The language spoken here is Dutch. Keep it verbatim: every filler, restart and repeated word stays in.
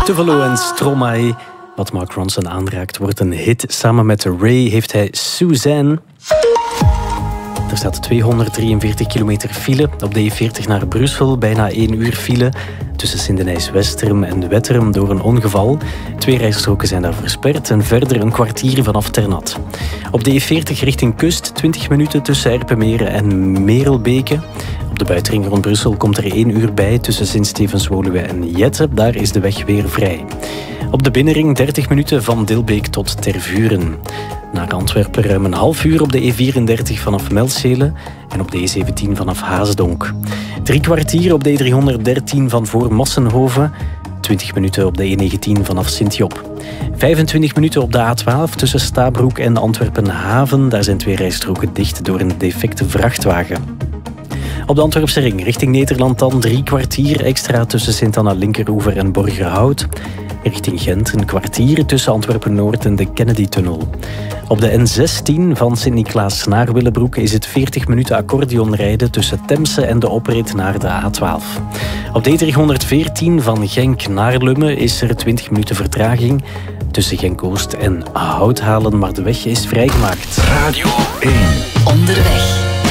Tuvelo en Stromae. Wat Mark Ronson aanraakt wordt een hit. Samen met Ray heeft hij Suzanne. Er staat tweehonderddrieënveertig kilometer file op de E veertig naar Brussel. Bijna één uur file tussen Sindenijs-Westerem en Wetterem door een ongeval. Twee rijstroken zijn daar versperd en verder een kwartier vanaf Ternat. Op de E veertig richting kust twintig minuten tussen Erpenmeren en Merelbeke. Op de buitenring rond Brussel komt er één uur bij tussen Sint-Stevens-Woluwe en Jette. Daar is de weg weer vrij. Op de binnenring dertig minuten van Dilbeek tot Tervuren. Naar Antwerpen ruim een half uur op de E vierendertig vanaf Melschelen en op de E zeventien vanaf Haasdonk. Drie kwartier op de E driehonderddertien van voor Massenhoven. twintig minuten op de E negentien vanaf Sint-Job. vijfentwintig minuten op de A twaalf tussen Stabroek en Antwerpen-Haven. Daar zijn twee rijstroken dicht door een defecte vrachtwagen. Op de Antwerpse ring richting Nederland dan drie kwartier extra tussen Sint-Anna-Linkeroever en Borgerhout. Richting Gent een kwartier tussen Antwerpen-Noord en de Kennedy-tunnel. Op de N zestien van Sint-Niklaas naar Willebroek is het veertig minuten accordeonrijden tussen Temse en de oprit naar de A twaalf. Op de E driehonderdveertien van Genk naar Lummen is er twintig minuten vertraging tussen Genk-Oost en Houthalen, maar de weg is vrijgemaakt. Radio één. Onderweg.